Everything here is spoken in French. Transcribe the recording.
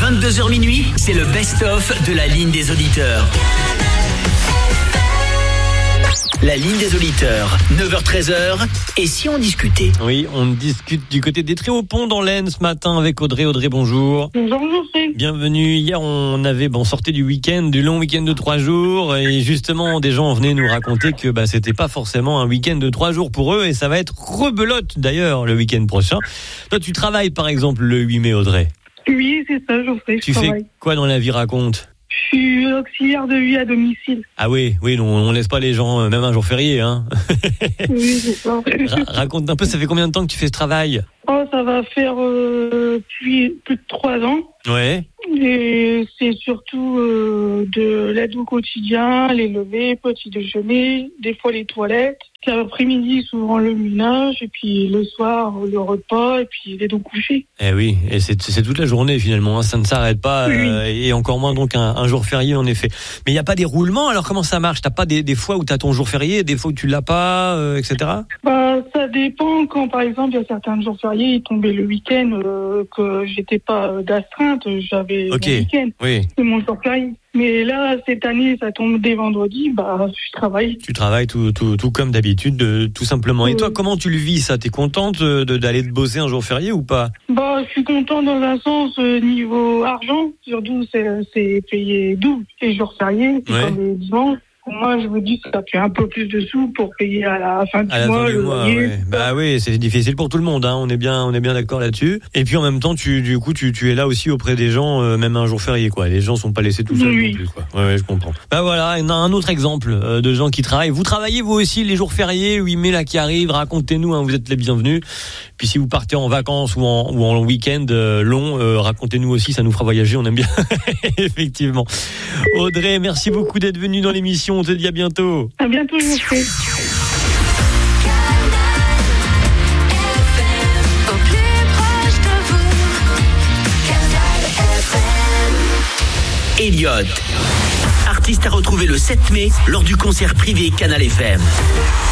22h minuit, c'est le best-of de la ligne des auditeurs. La ligne des auditeurs, 9h-13h, et si on discutait ? Oui, on discute du côté des Tréaupont dans l'Aisne ce matin avec Audrey. Audrey, bonjour. Bonjour, Geoffrey. Bienvenue. Hier, on sortait du week-end, du long week-end de 3 jours, et justement, des gens venaient nous raconter que c'était pas forcément un week-end de 3 jours pour eux, et ça va être rebelote d'ailleurs le week-end prochain. Toi, tu travailles par exemple le 8 mai, Audrey. Oui, c'est ça, Geoffrey. Tu fais quoi dans la vie, raconte ? Je suis auxiliaire de vie à domicile. Ah oui, on laisse pas les gens, même un jour férié, hein. Oui, c'est ça. Raconte un peu, ça fait combien de temps que tu fais ce travail ? Oh, ça va faire plus de 3 ans. Ouais. Et c'est surtout de l'aide au quotidien, les levées, petit déjeuner, des fois les toilettes. L'après-midi, souvent le ménage, et puis le soir, le repas, et puis les dos couchés. Eh oui, et c'est toute la journée finalement, hein. Ça ne s'arrête pas, Oui. Et encore moins donc un jour férié en effet. Mais il n'y a pas des roulements, alors comment ça marche ? T'as pas des fois où t'as ton jour férié, des fois où tu l'as pas, etc. Ça dépend quand, par exemple, il y a certains jours fériés, ils tombaient le week-end, que j'étais pas d'astreinte, j'avais Ok. mon week-end, Oui, c'est mon jour férié. Mais là, cette année, ça tombe dès vendredi, je travaille. tu travailles tout comme d'habitude, tout simplement. Et toi, comment tu le vis ça ? T'es contente d'aller te bosser un jour férié ou pas ? Je suis content dans un sens, niveau argent, surtout c'est payé double les jours fériés, c'est Ouais. comme les dimanches. Moi, je vous dis que ça fait un peu plus de sous pour payer à la fin du À la mois. fin du mois, loyer. ouais. Bah oui, c'est difficile pour tout le monde, hein. On est bien d'accord là-dessus. Et puis en même temps, tu es là aussi auprès des gens, même un jour férié, quoi. Les gens sont pas laissés tout seuls Oui. non plus, quoi. Ouais, je comprends. Bah voilà, on a un autre exemple de gens qui travaillent. Vous travaillez vous aussi les jours fériés, 8 mai là qui arrive. Racontez-nous, hein, vous êtes les bienvenus. Puis si vous partez en vacances ou en week-end long, racontez-nous aussi, ça nous fera voyager. On aime bien, effectivement. Audrey, merci beaucoup d'être venue dans l'émission. On te dit à bientôt. À bientôt, je vous fais. Au plus proche de vous, Canal FM. Elliot, artiste à retrouver le 7 mai lors du concert privé Canal FM.